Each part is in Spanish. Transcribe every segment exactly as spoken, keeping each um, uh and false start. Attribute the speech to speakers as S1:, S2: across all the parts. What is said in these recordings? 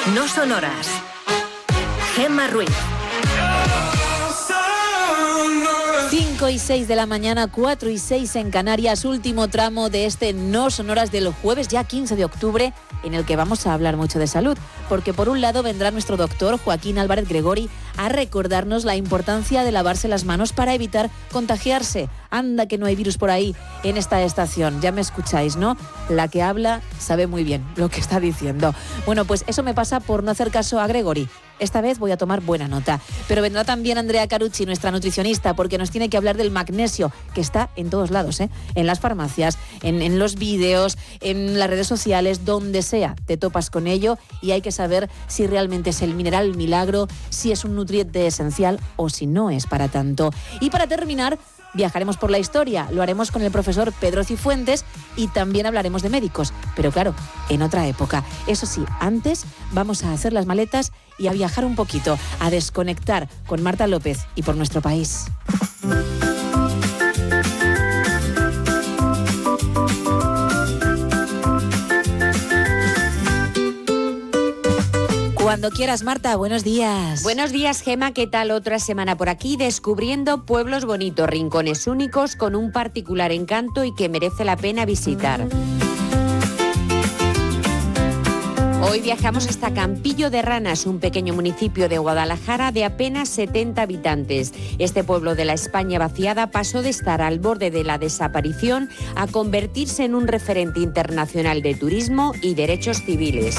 S1: No son horas. Gemma Ruiz.
S2: cinco y seis de la mañana, cuatro y seis en Canarias, último tramo de este No son horas del jueves, ya quince de octubre, en el que vamos a hablar mucho de salud, porque por un lado vendrá nuestro doctor Joaquín Álvarez Gregori a recordarnos la importancia de lavarse las manos para evitar contagiarse. Anda que no hay virus por ahí en esta estación, ya me escucháis, ¿no? La que habla sabe muy bien lo que está diciendo. Bueno, pues eso me pasa por no hacer caso a Gregori. Esta vez voy a tomar buena nota. Pero vendrá también Andrea Carucci, nuestra nutricionista, porque nos tiene que hablar del magnesio, que está en todos lados, ¿eh? En las farmacias, en, en los vídeos, en las redes sociales, donde sea, te topas con ello y hay que saber si realmente es el mineral milagro, si es un nutriente esencial o si no es para tanto. Y para terminar, viajaremos por la historia, lo haremos con el profesor Pedro Cifuentes y también hablaremos de médicos, pero claro, en otra época. Eso sí, antes vamos a hacer las maletas y a viajar un poquito, a desconectar con Marta López y por nuestro país. Cuando quieras, Marta, buenos días.
S3: Buenos días, Gema, ¿qué tal? Otra semana por aquí, descubriendo pueblos bonitos, rincones únicos con un particular encanto y que merece la pena visitar. Hoy viajamos hasta Campillo de Ranas, un pequeño municipio de Guadalajara de apenas setenta habitantes. Este pueblo de la España vaciada pasó de estar al borde de la desaparición a convertirse en un referente internacional de turismo y derechos civiles.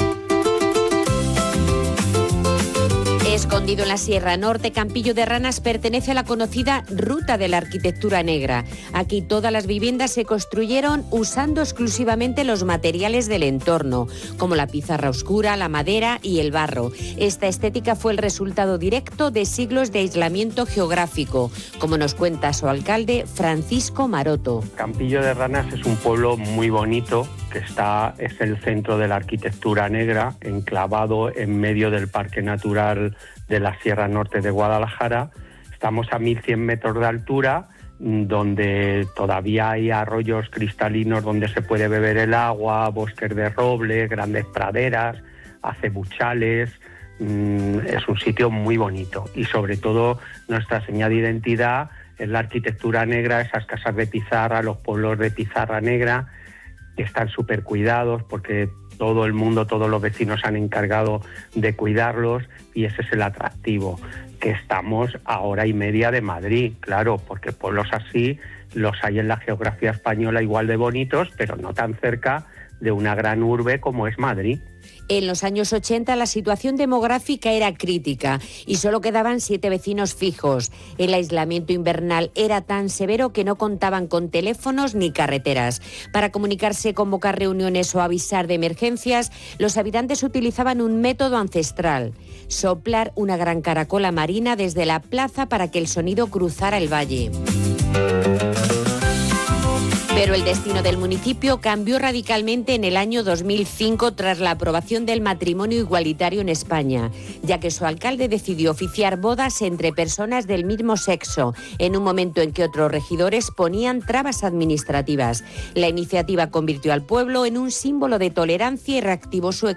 S3: Escondido en la Sierra Norte, Campillo de Ranas pertenece a la conocida Ruta de la Arquitectura Negra. Aquí todas las viviendas se construyeron usando exclusivamente los materiales del entorno, como la pizarra oscura, la madera y el barro. Esta estética fue el resultado directo de siglos de aislamiento geográfico, como nos cuenta su alcalde, Francisco Maroto.
S4: Campillo de Ranas es un pueblo muy bonito, que está, es el centro de la arquitectura negra, enclavado en medio del Parque Natural de la Sierra Norte de Guadalajara. Estamos a mil cien metros de altura, donde todavía hay arroyos cristalinos donde se puede beber el agua, bosques de roble, grandes praderas, acebuchales. Es un sitio muy bonito y sobre todo nuestra señal de identidad es la arquitectura negra, esas casas de pizarra, los pueblos de pizarra negra, que están súper cuidados porque todo el mundo, todos los vecinos han encargado de cuidarlos y ese es el atractivo, que estamos a hora y media de Madrid, claro, porque pueblos así los hay en la geografía española igual de bonitos, pero no tan cerca de una gran urbe como es Madrid.
S3: En los años ochenta la situación demográfica era crítica y solo quedaban siete vecinos fijos. El aislamiento invernal era tan severo que no contaban con teléfonos ni carreteras. Para comunicarse, convocar reuniones o avisar de emergencias, los habitantes utilizaban un método ancestral: soplar una gran caracola marina desde la plaza para que el sonido cruzara el valle. Pero el destino del municipio cambió radicalmente en el año dos mil cinco tras la aprobación del matrimonio igualitario en España, ya que su alcalde decidió oficiar bodas entre personas del mismo sexo, en un momento en que otros regidores ponían trabas administrativas. La iniciativa convirtió al pueblo en un símbolo de tolerancia y reactivó su